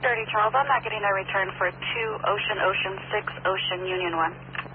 30 Charles, I'm not getting a return for 2 Ocean 6 Ocean Union 1.